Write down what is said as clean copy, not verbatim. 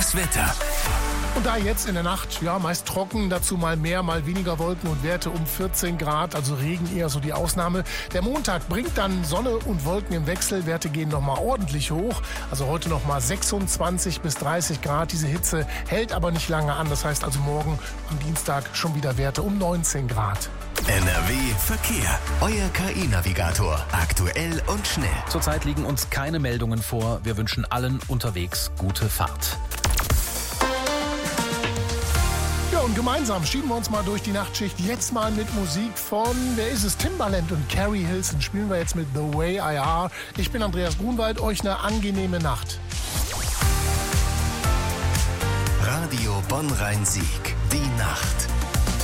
Das Wetter. Und da jetzt in der Nacht, ja, meist trocken, dazu mal mehr, mal weniger Wolken und Werte um 14 Grad, also Regen eher so die Ausnahme. Der Montag bringt dann Sonne und Wolken im Wechsel, Werte gehen nochmal ordentlich hoch, also heute nochmal 26 bis 30 Grad. Diese Hitze hält aber nicht lange an, das heißt also morgen am Dienstag schon wieder Werte um 19 Grad. NRW Verkehr. Euer KI-Navigator. Aktuell und schnell. Zurzeit liegen uns keine Meldungen vor. Wir wünschen allen unterwegs gute Fahrt. Ja, und gemeinsam schieben wir uns mal durch die Nachtschicht. Jetzt mal mit Musik von, wer ist es? Timbaland und Carrie Hilson spielen wir jetzt mit The Way I Are. Ich bin Andreas Grunwald, euch eine angenehme Nacht. Radio Bonn-Rhein-Sieg. Die Nacht.